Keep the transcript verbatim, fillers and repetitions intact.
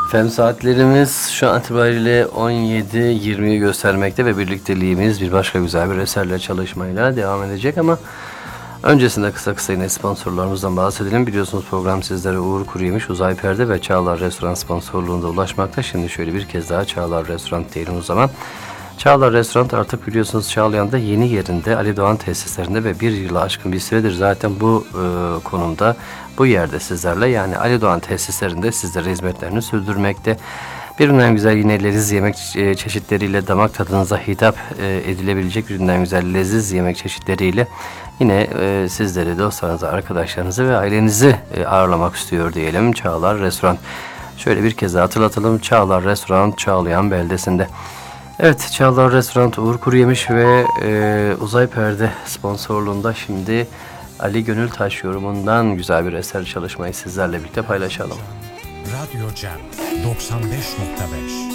Efendim saatlerimiz şu an itibariyle on yedi yirmiyi göstermekte ve birlikteliğimiz bir başka güzel bir eserle çalışmayla devam edecek ama öncesinde kısa kısa yine sponsorlarımızdan bahsedelim. Biliyorsunuz program sizlere Uğur Kuruyemiş, Uzay Perde ve Çağlar Restoran sponsorluğunda ulaşmakta. Şimdi şöyle bir kez daha Çağlar Restoran diyelim o zaman. Çağlar Restoran artık biliyorsunuz Çağlayan'da yeni yerinde Ali Doğan tesislerinde ve bir yılı aşkın bir süredir zaten bu e, konumda bu yerde sizlerle, yani Ali Doğan tesislerinde sizlere hizmetlerini sürdürmekte. Birbirinden güzel yine leziz yemek e, çeşitleriyle damak tadınıza hitap e, edilebilecek birbirinden güzel leziz yemek çeşitleriyle yine e, sizleri, dostlarınızı, arkadaşlarınızı ve ailenizi e, ağırlamak istiyor diyelim Çağlar Restoran. Şöyle bir kez daha hatırlatalım, Çağlar Restoran Çağlayan beldesinde. Evet, Çağlar Restoran Uğur Kuruyemiş ve e, Uzay Perde sponsorluğunda şimdi Ali Gönültaş yorumundan güzel bir eser çalışmayı sizlerle birlikte paylaşalım. Radyo Cem doksan beş nokta beş